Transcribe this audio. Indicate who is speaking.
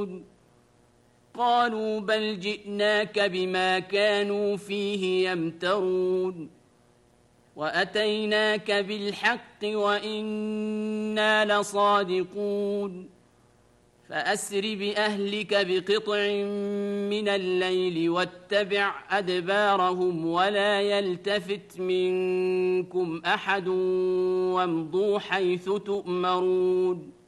Speaker 1: قالوا بل جئناك بما كانوا فيه يمترون وأتيناك بالحق وإنا لصادقون فأسر بأهلك بقطع من الليل واتبع أدبارهم ولا يلتفت منكم أحد وامضوا حيث تؤمرون